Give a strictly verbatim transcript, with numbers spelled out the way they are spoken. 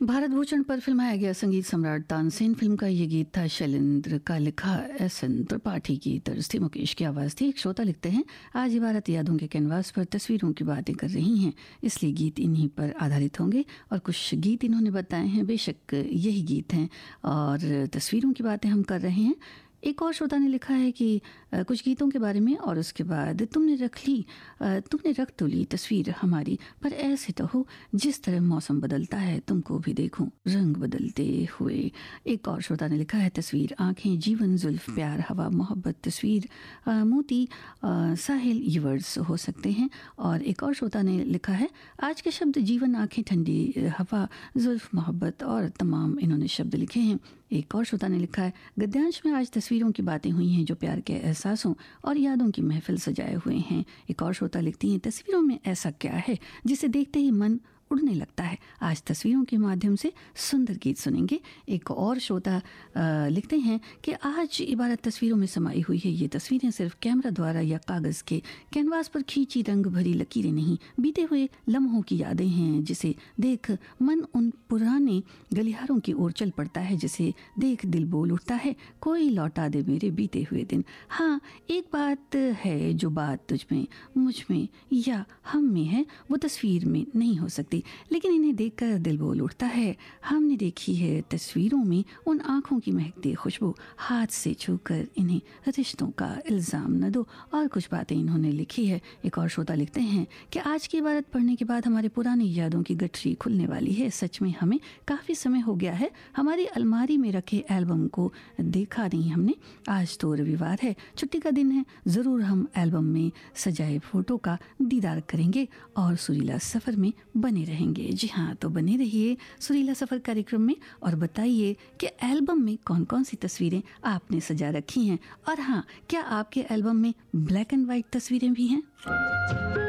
भारत भूषण पर फिल्माया गया संगीत सम्राट तानसेन फिल्म का ये गीत था। शैलेंद्र का लिखा, एस एन त्रिपाठी की तर्ज थी, मुकेश की आवाज़ थी। एक श्रोता लिखते हैं, आज इबारत यादों के कैनवास पर तस्वीरों की बातें कर रही हैं, इसलिए गीत इन्हीं पर आधारित होंगे। और कुछ गीत इन्होंने बताए हैं, बेशक यही गीत हैं और तस्वीरों की बातें हम कर रहे हैं। एक और श्रोता ने लिखा है कि आ, कुछ गीतों के बारे में, और उसके बाद तुमने रख ली आ, तुमने रख तो ली तस्वीर हमारी, पर ऐसे तो हो जिस तरह मौसम बदलता है तुमको भी देखूं रंग बदलते हुए। एक और श्रोता ने लिखा है, तस्वीर आंखें, जीवन, जुल्फ, प्यार, हवा, मोहब्बत, तस्वीर, आ, मोती, आ, साहिल, ये वर्ड्स हो सकते हैं। और एक और श्रोता ने लिखा है, आज के शब्द जीवन, आंखें, ठंडी हवा, जुल्फ, मोहब्बत और तमाम इन्होंने शब्द लिखे हैं। एक और श्रोता ने लिखा है, गद्यांश में आज तस्वीरों की बातें हुई हैं जो प्यार के एहसासों और यादों की महफिल सजाए हुए हैं। एक और श्रोता लिखती हैं, तस्वीरों में ऐसा क्या है जिसे देखते ही मन उड़ने लगता है। आज तस्वीरों के माध्यम से सुंदर गीत सुनेंगे। एक और श्रोता लिखते हैं कि आज इबारत तस्वीरों में समाई हुई है। ये तस्वीरें सिर्फ कैमरा द्वारा या कागज़ के कैनवास पर खींची रंग भरी लकीरें नहीं, बीते हुए लम्हों की यादें हैं, जिसे देख मन उन पुराने गलियारों की ओर चल पड़ता है, जिसे देख दिल बोल उठता है, कोई लौटा दे मेरे बीते हुए दिन। हाँ, एक बात है जो बात तुझ में, मुझ में या हम में है, वो तस्वीर में नहीं हो सकती, लेकिन इन्हें देखकर दिल बोल उठता है। हमने देखी है तस्वीरों में उन आंखों की महकती खुशबू, हाथ से छूकर इन्हें रिश्तों का इल्ज़ाम न दो। और कुछ बातें इन्होंने लिखी है। एक और श्रोता लिखते हैं कि आज की इबारत पढ़ने के बाद हमारे पुरानी यादों की गठरी खुलने वाली है। सच में हमें काफ़ी समय हो गया है हमारी अलमारी में रखे एल्बम को देखा नहीं हमने। आज तो रविवार है, छुट्टी का दिन है, ज़रूर हम एल्बम में सजाए फ़ोटो का दीदार करेंगे और सुरीला सफ़र में बने रहेंगे। जी हाँ, तो बने रहिए सुरीला सफ़र कार्यक्रम में और बताइए कि एल्बम में कौन कौन सी तस्वीरें आपने सजा रखी हैं। और हाँ, क्या आपके एल्बम में ब्लैक एंड वाइट तस्वीरें भी हैं?